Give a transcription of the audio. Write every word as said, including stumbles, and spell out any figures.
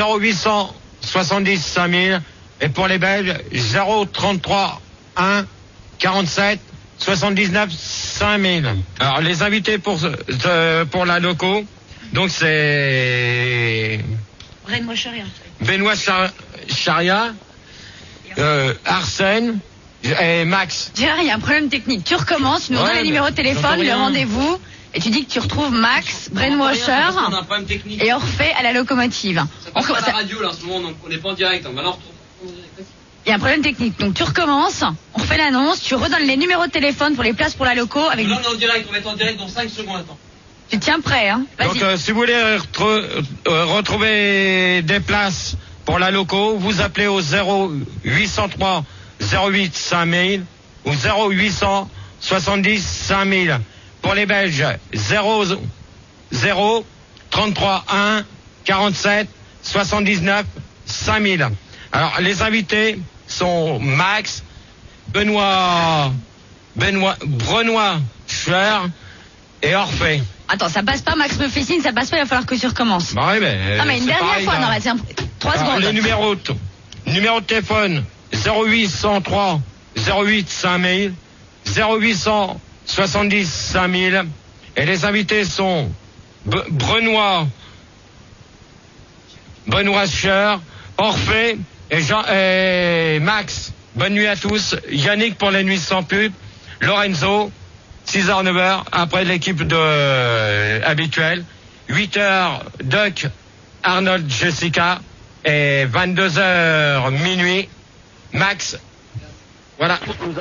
zéro huit cent soixante-dix cinq mille. Et pour les Belges, zéro trente-trois un quarante-sept soixante-dix-neuf cinq mille. Alors les invités pour, euh, pour la loco, donc c'est Benoît Charia. Benoît Char- Charia, euh, Arsène et Max. Gérard, il y a un problème technique. Tu recommences, tu nous Ouais, donnes les numéros de téléphone, le rien. rendez-vous, et tu dis que tu retrouves Max, Brainwasher On a un problème technique. et Orphée à la locomotive. Ça passe On- pas à ça- la radio là en ce moment, donc on n'est pas en direct. Hein. Maintenant, on retrouve. Il y a un problème technique. Donc tu recommences, on refait l'annonce, tu redonnes les numéros de téléphone pour les places pour la loco. Avec... Là, on est en direct, on va être en direct dans cinq secondes. Attends. Tu tiens prêt, hein? Vas-y. Donc euh, si vous voulez retro- euh, retrouver des places pour la loco, vous appelez au zéro huit cent trois zéro huit cinq mille ou zéro huit cent soixante-dix cinq mille. Pour les Belges, zéro zéro trente-trois un quarante-sept soixante-dix-neuf cinq mille. Alors les invités sont Max, Benoît, Benoît, Brenoît Scher et Orphée. Attends, ça passe pas, Max me fait signe, ça passe pas, il va falloir que tu recommences. Bah oui, mais, Non mais une c'est dernière pareil, fois, là. non, vas-y, un- trois Alors, secondes. les numéros, t- numéro de téléphone zéro huit cent trois zéro huit cinq mille, zéro huit cent soixante-dix cinq mille, et les invités sont B- Brenoît, Benoît Scher, Orphée et, Jean, et Max. Bonne nuit à tous. Yannick pour les nuits sans pub, Lorenzo, six heures neuf heures, après l'équipe de euh, habituelle, huit heures Duck, Arnold, Jessica, et vingt-deux heures minuit, Max. Voilà.